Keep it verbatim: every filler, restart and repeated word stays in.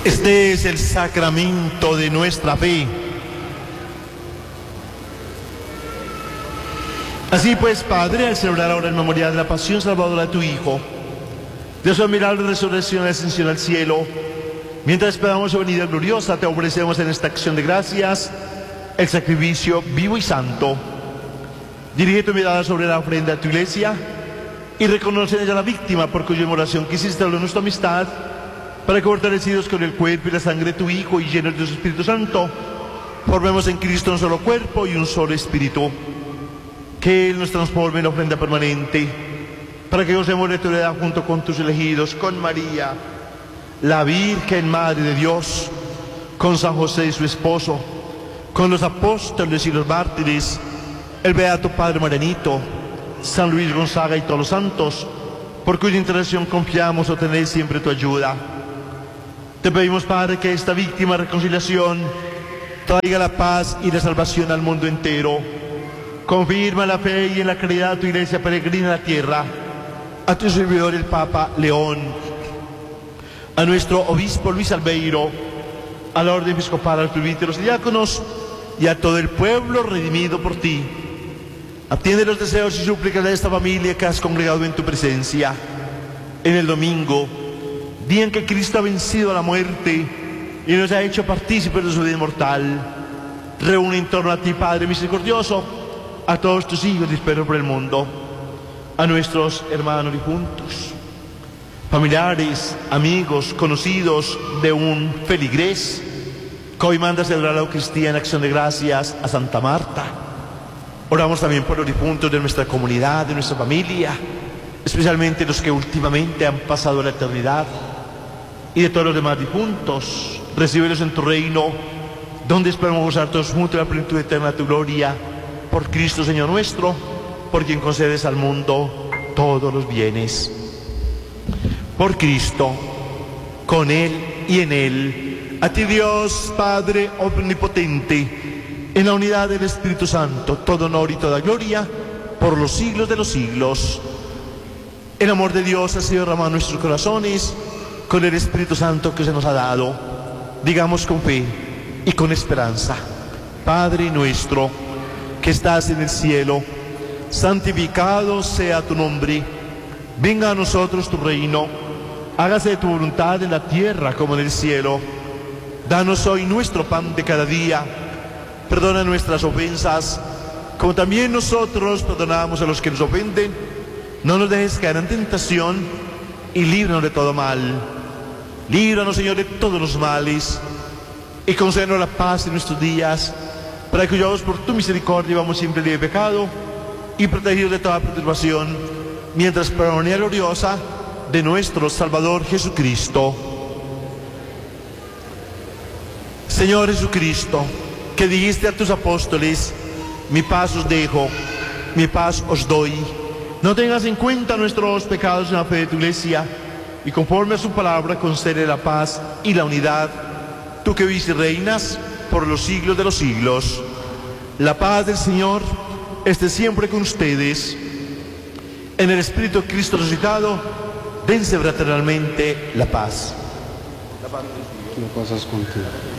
Este es el sacramento de nuestra fe. Así pues, Padre, al celebrar ahora el memorial de la pasión salvadora de tu Hijo, de su admirable resurrección y ascensión al cielo, mientras esperamos su venida gloriosa, te ofrecemos en esta acción de gracias el sacrificio vivo y santo. Dirige tu mirada sobre la ofrenda de tu iglesia y reconoce en ella la víctima por cuya oración quisiste hablar nuestra amistad, para que, fortalecidos con el cuerpo y la sangre de tu Hijo y llenos de su Espíritu Santo, formemos en Cristo un solo cuerpo y un solo espíritu. Que Él nos transforme en ofrenda permanente, para que gocemos de tu heredad junto con tus elegidos, con María, la Virgen Madre de Dios, con San José y su esposo, con los apóstoles y los mártires, el Beato Padre Marianito, San Luis Gonzaga y todos los santos, por cuya intercesión confiamos obtener siempre tu ayuda. Te pedimos, Padre, que esta víctima reconciliación traiga la paz y la salvación al mundo entero. Confirma la fe y en la caridad de tu iglesia peregrina a la tierra, a tu servidor el Papa León, a nuestro obispo Luis Albeiro, a la orden episcopal, a los presbíteros y diáconos, y a todo el pueblo redimido por ti. Atiende los deseos y súplicas de esta familia que has congregado en tu presencia. En el domingo, día en que Cristo ha vencido a la muerte y nos ha hecho partícipes de su vida inmortal, reúne en torno a ti, Padre misericordioso, a todos tus hijos dispersos por el mundo, a nuestros hermanos difuntos, familiares, amigos, conocidos de un feligrés que hoy manda a celebrar la Eucaristía en acción de gracias a Santa Marta. Oramos también por los difuntos de nuestra comunidad, de nuestra familia, especialmente los que últimamente han pasado la eternidad, y de todos los demás difuntos. Recíbelos en tu reino, donde esperamos gozar todos juntos la plenitud eterna de tu gloria, por Cristo Señor nuestro, por quien concedes al mundo todos los bienes. Por Cristo, con Él y en Él, a ti Dios Padre omnipotente, en la unidad del Espíritu Santo, todo honor y toda gloria, por los siglos de los siglos. El amor de Dios ha sido derramado en nuestros corazones, con el Espíritu Santo que se nos ha dado. Digamos con fe y con esperanza: Padre nuestro, que estás en el cielo, santificado sea tu nombre. Venga a nosotros tu reino. Hágase tu voluntad en la tierra como en el cielo. Danos hoy nuestro pan de cada día. Perdona nuestras ofensas, como también nosotros perdonamos a los que nos ofenden. No nos dejes caer en tentación y líbranos de todo mal. Líbranos, Señor, de todos los males y concédenos la paz en nuestros días, para que huyamos por tu misericordia y vamos siempre libre de pecado y protegidos de toda perturbación, mientras por la unidad gloriosa de nuestro Salvador Jesucristo. Señor Jesucristo, que dijiste a tus apóstoles: mi paz os dejo, mi paz os doy. No tengas en cuenta nuestros pecados en la fe de tu iglesia, y conforme a su palabra concede la paz y la unidad, tú que vives y reinas por los siglos de los siglos. La paz del Señor esté siempre con ustedes. En el Espíritu de Cristo resucitado, dense fraternalmente la paz. La paz es contigo.